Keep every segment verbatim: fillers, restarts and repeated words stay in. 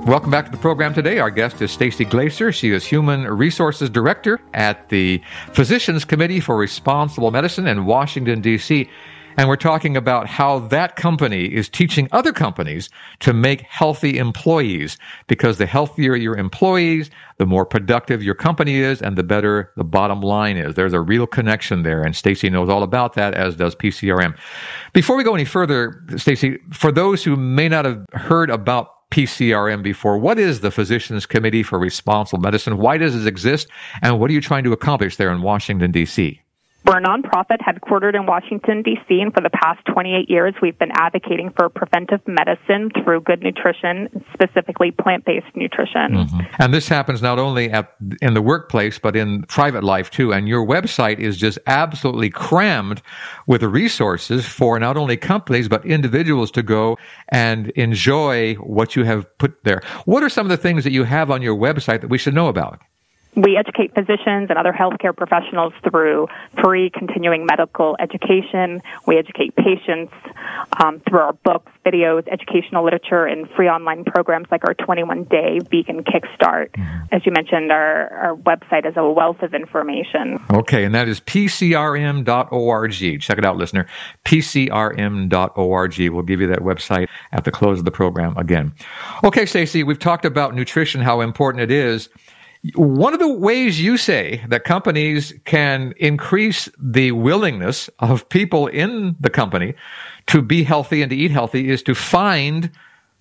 Welcome back to the program today. Our guest is Stacy Glaser. She is Human Resources Director at the Physicians Committee for Responsible Medicine in Washington, D C, and we're talking about how that company is teaching other companies to make healthy employees, because the healthier your employees, the more productive your company is, and the better the bottom line is. There's a real connection there, and Stacy knows all about that, as does P C R M. Before we go any further, Stacy, for those who may not have heard about P C R M before, what is the Physicians Committee for Responsible Medicine? Why does it exist? And what are you trying to accomplish there in Washington, D C? We're a nonprofit headquartered in Washington, D C, and for the past twenty-eight years, we've been advocating for preventive medicine through good nutrition, specifically plant-based nutrition. Mm-hmm. And this happens not only at, in the workplace, but in private life, too. And your website is just absolutely crammed with resources for not only companies, but individuals to go and enjoy what you have put there. What are some of the things that you have on your website that we should know about? We educate physicians and other healthcare professionals through free continuing medical education. We educate patients um, through our books, videos, educational literature, and free online programs like our twenty-one day Vegan Kickstart. Mm-hmm. As you mentioned, our, our website is a wealth of information. Okay, and that is P C R M dot org. Check it out, listener. P C R M dot org. We'll give you that website at the close of the program again. Okay, Stacey, we've talked about nutrition, how important it is. One of the ways you say that companies can increase the willingness of people in the company to be healthy and to eat healthy is to find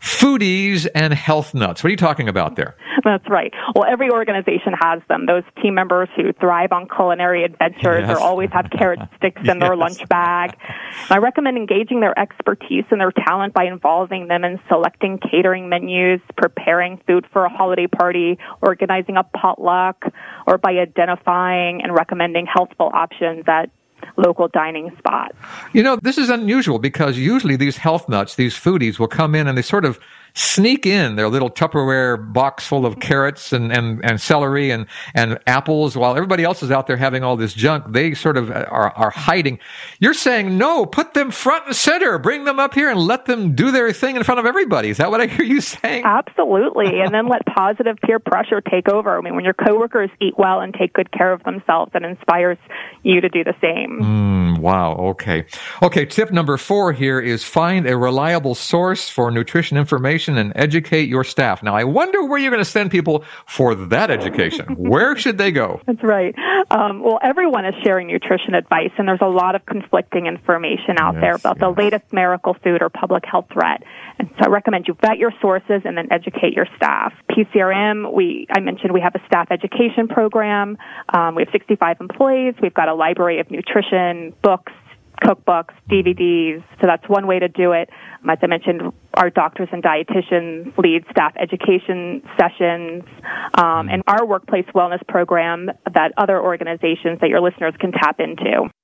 foodies and health nuts. What are you talking about there? That's right. Well, every organization has them. Those team members who thrive on culinary adventures yes. or always have carrot sticks in their yes. lunch bag. And I recommend engaging their expertise and their talent by involving them in selecting catering menus, preparing food for a holiday party, organizing a potluck, or by identifying and recommending healthful options at local dining spots. You know, this is unusual because usually these health nuts, these foodies, will come in and they sort of sneak in their little Tupperware box full of carrots and, and, and celery and, and apples while everybody else is out there having all this junk. They sort of are, are hiding. You're saying, no, put them front and center. Bring them up here and let them do their thing in front of everybody. Is that what I hear you saying? Absolutely. And then let positive peer pressure take over. I mean, when your coworkers eat well and take good care of themselves, it inspires you to do the same. Mm, wow. Okay. Okay. Tip number four here is find a reliable source for nutrition information and educate your staff. Now, I wonder where you're going to send people for that education. Where should they go? That's right. Um, well, everyone is sharing nutrition advice, and there's a lot of conflicting information out yes, there about yes. the latest miracle food or public health threat. And so I recommend you vet your sources and then educate your staff. P C R M, we I mentioned we have a staff education program. Um, we have sixty-five employees. We've got a library of nutrition, books, cookbooks, D V Ds. So that's one way to do it. Um, as I mentioned, our doctors and dietitians lead staff education sessions, um, and our workplace wellness program that other organizations that your listeners can tap into.